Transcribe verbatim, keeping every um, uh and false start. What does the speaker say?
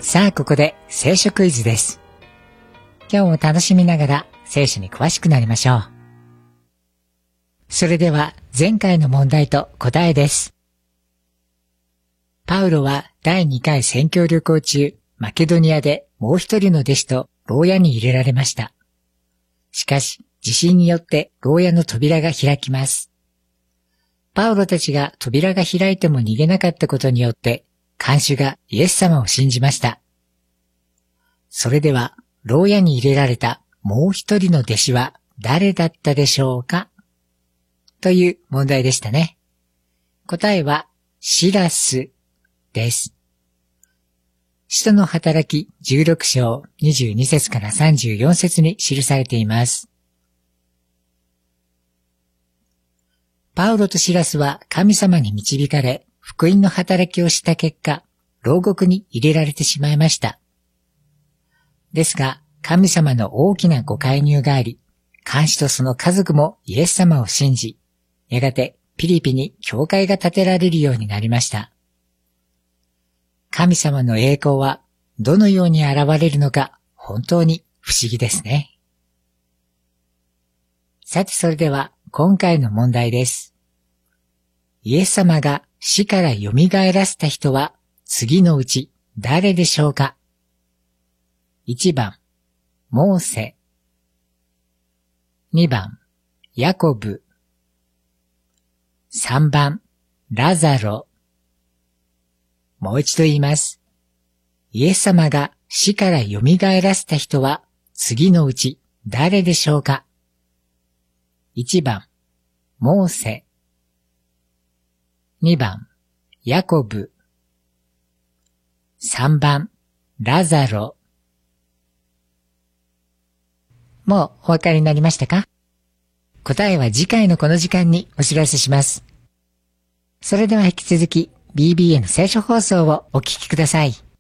さあ、ここで聖書クイズです。今日も楽しみながら聖書に詳しくなりましょう。それでは前回の問題と答えです。パウロはだいにかい宣教旅行中、マケドニアでもう一人の弟子と牢屋に入れられました。しかし、地震によって牢屋の扉が開きます。パウロたちが扉が開いても逃げなかったことによって、看守がイエス様を信じました。それでは、牢屋に入れられたもう一人の弟子は誰だったでしょうか？という問題でしたね。答えは、シラスです。使徒の働きじゅうろく章にじゅうに節からさんじゅうよん節に記されています。パウロとシラスは神様に導かれ、福音の働きをした結果、牢獄に入れられてしまいました。ですが、神様の大きなご介入があり、看守とその家族もイエス様を信じ、やがてピリピに教会が建てられるようになりました。神様の栄光はどのように現れるのか本当に不思議ですね。さてそれでは今回の問題です。イエス様が死から蘇らせた人は次のうち誰でしょうか？ いち 番、モーセ。にばん、ヤコブ。さんばん、ラザロ。もう一度言います。イエス様が死から蘇らせた人は次のうち誰でしょうか？ いち 番、モーセ。にばん、ヤコブ。さんばん、ラザロ。もうお分かりになりましたか？答えは次回のこの時間にお知らせします。それでは引き続き ビービーエー の聖書放送をお聞きください。